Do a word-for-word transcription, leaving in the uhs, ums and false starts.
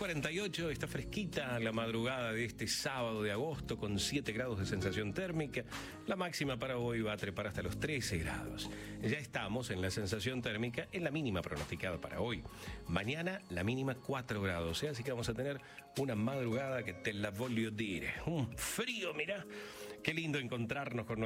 cuarenta y ocho, está fresquita la madrugada de este sábado de agosto con siete grados de sensación térmica. La máxima para hoy va a trepar hasta los trece grados. Ya estamos en la sensación térmica en la mínima pronosticada para hoy. Mañana la mínima cuatro grados, ¿eh? Así que vamos a tener una madrugada que te la voglio dire. Un frío, mirá. Qué lindo encontrarnos con